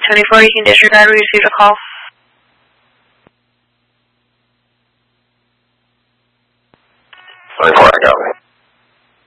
24, you can disregard. We received a call. I got me.